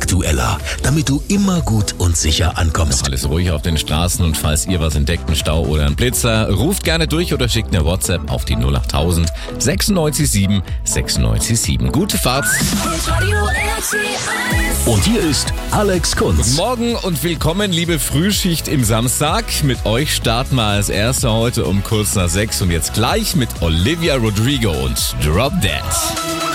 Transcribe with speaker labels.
Speaker 1: aktueller, damit du immer gut und sicher ankommst.
Speaker 2: Alles ruhig auf den Straßen und falls ihr was entdeckt, einen Stau oder einen Blitzer, ruft gerne durch oder schickt eine WhatsApp auf die 08000 96 7 96 7. Gute Fahrt.
Speaker 1: Und hier ist Alex Kunz.
Speaker 2: Morgen und willkommen, liebe Frühschicht im Samstag. Mit euch starten wir als Erster heute um kurz nach 6 und jetzt gleich mit Olivia Rodrigo und Drop Dead.